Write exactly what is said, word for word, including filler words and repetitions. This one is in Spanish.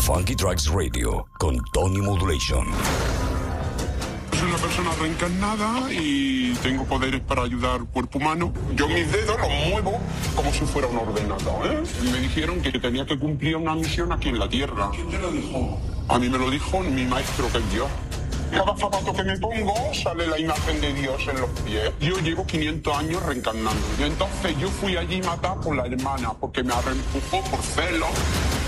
Funky Tracks Radio con Tony Modulation. Soy una persona reencarnada y tengo poderes para ayudar al cuerpo humano. Yo mis dedos los muevo como si fuera un ordenador, ¿eh? Y me dijeron que tenía que cumplir una misión aquí en la Tierra. ¿Quién te lo dijo? A mí me lo dijo mi maestro, que es Dios. Cada zapato que me pongo sale la imagen de Dios en los pies. Yo llevo quinientos años reencarnando. Y entonces yo fui allí matar por la hermana porque me arrempujó por celos.